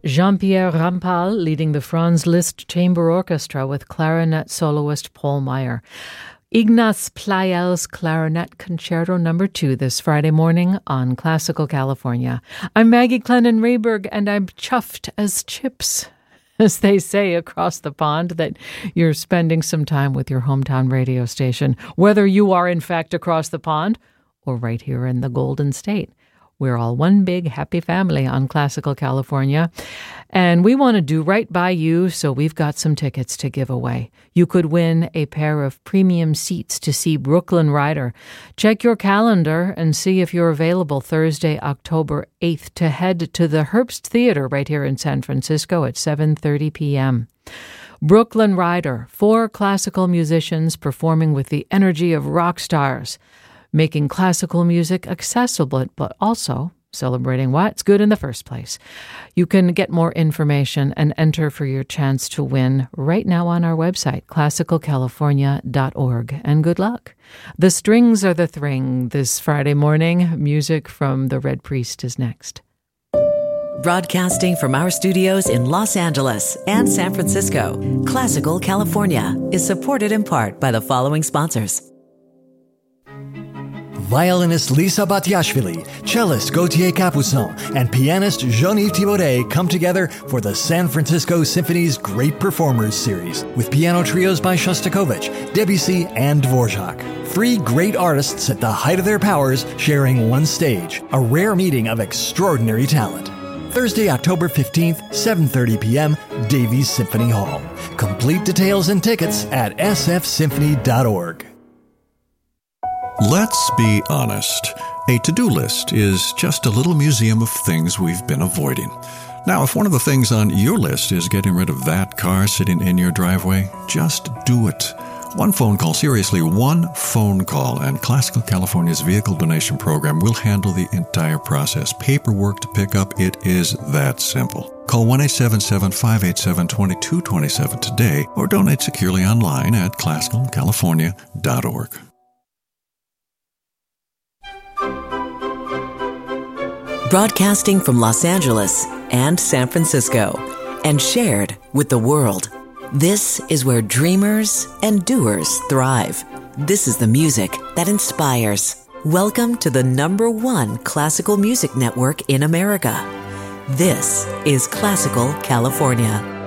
Jean-Pierre Rampal leading the Franz Liszt Chamber Orchestra with clarinet soloist Paul Meyer. Ignaz Pleyel's Clarinet Concerto No. 2 this Friday morning on Classical California. I'm Maggie Clennon-Rayberg, and I'm chuffed as chips, as they say across the pond, that you're spending some time with your hometown radio station, whether you are in fact across the pond or right here in the Golden State. We're all one big happy family on Classical California, and we want to do right by you, so we've got some tickets to give away. You could win a pair of premium seats to see Brooklyn Rider. Check your calendar and see if you're available Thursday, October 8th, to head to the Herbst Theater right here in San Francisco at 7:30 p.m. Brooklyn Rider, 4 classical musicians performing with the energy of rock stars, making classical music accessible, but also celebrating what's good in the first place. You can get more information and enter for your chance to win right now on our website, classicalcalifornia.org. And good luck. The strings are the thing this Friday morning. Music from The Red Priest is next. Broadcasting from our studios in Los Angeles and San Francisco, Classical California is supported in part by the following sponsors. Violinist Lisa Batiashvili, cellist Gauthier Capuçon, and pianist Jean-Yves Thibaudet come together for the San Francisco Symphony's Great Performers Series with piano trios by Shostakovich, Debussy, and Dvorak. 3 great artists at the height of their powers sharing one stage, a rare meeting of extraordinary talent. Thursday, October 15th, 7:30 p.m., Davies Symphony Hall. Complete details and tickets at sfsymphony.org. Let's be honest. A to-do list is just a little museum of things we've been avoiding. Now, if one of the things on your list is getting rid of that car sitting in your driveway, just do it. One phone call, seriously, one phone call, and Classical California's vehicle donation program will handle the entire process. Paperwork to pick up, it is that simple. Call 1-877-587-2227 today or donate securely online at classicalcalifornia.org. Broadcasting from Los Angeles and San Francisco, and shared with the world. This is where dreamers and doers thrive. This is the music that inspires. Welcome to the #1 classical music network in America. This is Classical California.